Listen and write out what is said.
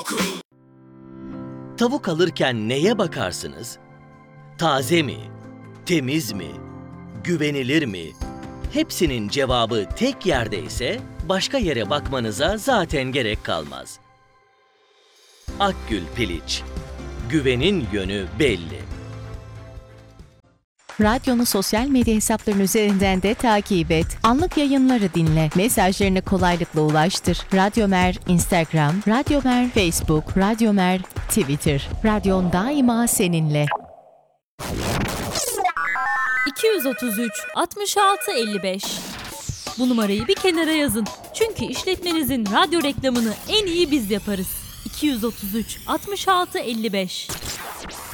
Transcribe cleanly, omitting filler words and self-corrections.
Tavuk alırken neye bakarsınız? Taze mi? Temiz mi? Güvenilir mi? Hepsinin cevabı tek yerde ise başka yere bakmanıza zaten gerek kalmaz. Akgül Piliç. Güvenin yönü belli. Radyonu sosyal medya hesaplarının üzerinden de takip et. Anlık yayınları dinle. Mesajlarını kolaylıkla ulaştır. Radyomer Instagram, Radyomer Facebook, Radyomer Twitter. Radyon daima seninle. 233 66 55. Bu numarayı bir kenara yazın. Çünkü işletmenizin radyo reklamını en iyi biz yaparız. 233 66 55.